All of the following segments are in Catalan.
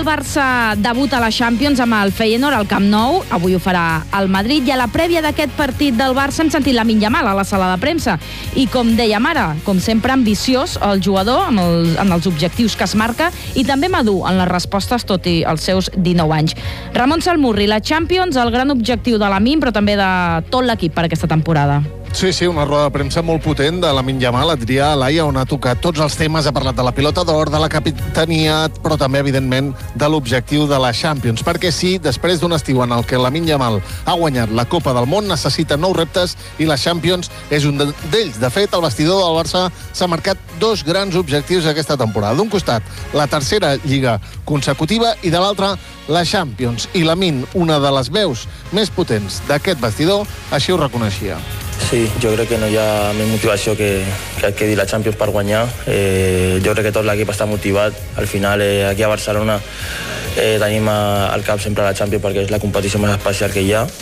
Barça debuta a la Champions amb el Feyenoord al Camp Nou, avui ho farà al Madrid, i a la prèvia d'aquest partit del Barça hem sentit Lamine Yamal a la sala de premsa, i com dèiem ara, com sempre ambiciós el jugador en els objectius que es marca i també madur en les respostes tot i els seus 19 anys. Ramon Salmurri, la Champions, el gran objectiu de Lamine però també de tot l'equip per aquesta temporada. Sí, una roda de premsa molt potent de Lamine Yamal, Adrià Alaia, on ha tocat tots els temes, ha parlat de la pilota d'or, de la capitania, però també, evidentment, de l'objectiu de la Champions. Perquè sí, després d'un estiu en el que Lamine Yamal ha guanyat la Copa del Món, necessita nous reptes i la Champions és un d'ells. De fet, el vestidor del Barça s'ha marcat dos grans objectius aquesta temporada. D'un costat, la tercera lliga consecutiva i de l'altra, la Champions. I Lamine, una de les veus més potents d'aquest vestidor, així ho reconeixia. Sí, jo crec que no hi ha més motivació que quedi la Champions per guanyar. Jo crec que tot l'equip està motivat. Al final, aquí a Barcelona tenim al cap sempre la Champions perquè és la competició més especial que hi ha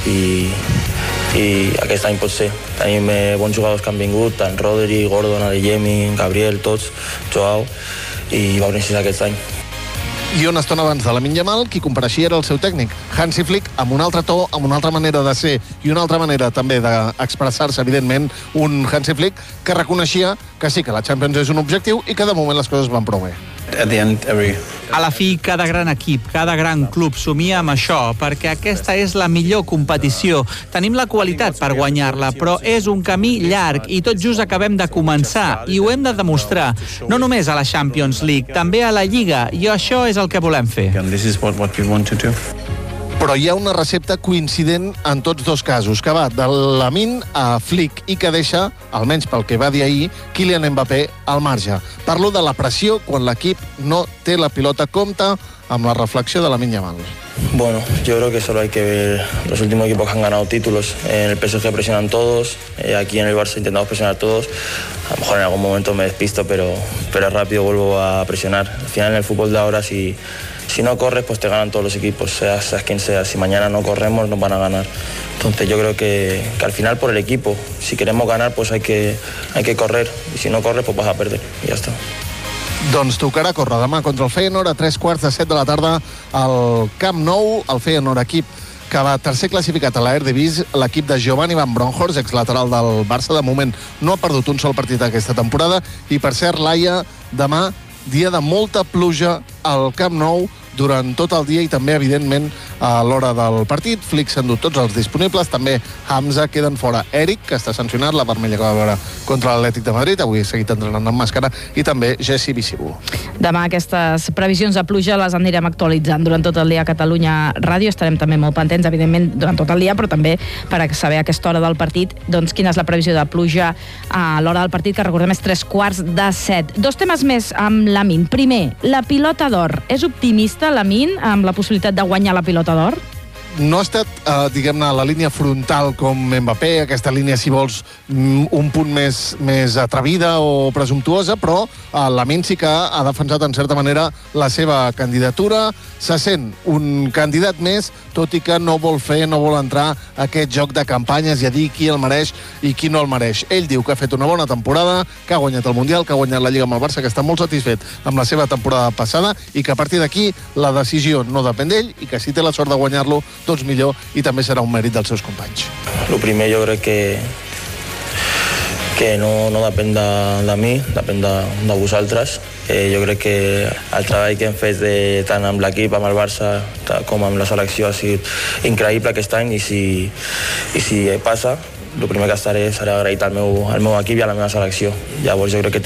i aquest any pot ser. Tenim bons jugadors que han vingut, tant Rodri, Gordon, Adeyemi, Gabriel, tots, Joao, i va necessitar aquest any. I una estona abans de Lamine Yamal, qui compareixia era el seu tècnic, Hansi Flick, amb un altre to, amb una altra manera de ser i una altra manera també d'expressar-se, evidentment, un Hansi Flick que reconeixia que sí que la Champions és un objectiu i que de moment les coses van prou bé. A la fi, cada gran equip, cada gran club somia amb això, perquè aquesta és la millor competició. Tenim la qualitat per guanyar-la, però és un camí llarg i tot just acabem de començar i ho hem de demostrar. No només a la Champions League, també a la Lliga, i això és el que volem fer. Però hi ha una recepta coincident en tots dos casos, que va de Lamine a Flick i que deixa, almenys pel que va dir ahir, Kylian Mbappé al marge. Parlo de la pressió quan l'equip no té la pilota. Compta amb la reflexió de Lamine Yamal. Bueno, yo creo que solo hay que ver los últimos equipos que han ganado títulos. En el PSG presionan todos, aquí en el Barça intentamos presionar todos. A lo mejor en algún momento me despisto, pero rápido vuelvo a presionar. Al final en el fútbol de ahora, si no corres, pues te ganan todos los equipos, seas quien sea. Si mañana no corremos, nos van a ganar. Entonces yo creo que al final por el equipo, si queremos ganar, pues hay que correr. Y si no corres, pues vas a perder. Y ya está. Doncs tocarà córrer demà contra el Feyenoord a 3:15 de la tarda al Camp Nou. El Feyenoord, equip que va tercer classificat a la Eredivisie, l'equip de Giovanni Van Bronckhorst, exlateral del Barça. De moment no ha perdut un sol partit aquesta temporada. I per cert, Laia, demà dia de molta pluja al Camp Nou durant tot el dia i també, evidentment, a l'hora del partit. Flick s'ha endut tots els disponibles, també Hamza, queden fora Eric, que està sancionat, la vermella que va veure contra l'Atlètic de Madrid, avui ha seguit entrenant amb màscara, i també Jesse Bissibu. Demà aquestes previsions de pluja les anirem actualitzant durant tot el dia a Catalunya Ràdio. Estarem també molt pendents, evidentment, durant tot el dia, però també per saber a aquesta hora del partit doncs quina és la previsió de pluja a l'hora del partit, que recordem és 6:45. Dos temes més amb Lamine. Primer, la pilota d'or. És optimista Lamine amb la possibilitat de guanyar la pilota d'or? No ha estat, diguem-ne, la línia frontal com Mbappé, aquesta línia, si vols, un punt més atrevida o presumptuosa, però Lamine sí que ha defensat, en certa manera, la seva candidatura. Se sent un candidat més, tot i que no vol entrar a aquest joc de campanyes i a dir qui el mereix i qui no el mereix. Ell diu que ha fet una bona temporada, que ha guanyat el Mundial, que ha guanyat la Lliga amb el Barça, que està molt satisfet amb la seva temporada passada i que a partir d'aquí la decisió no depèn d'ell i que si té la sort de guanyar-lo, doncs millor, i també serà un mèrit dels seus companys. Lo primer jo crec que no depèn de mi, depèn de vosaltres. Jo crec que el treball que hem fet tant amb l'equip, amb el Barça, com amb la selecció ha sigut increïble aquest any, i si passa, el primer que estaré serà agraït al meu equip i a la meva selecció. Llavors jo crec que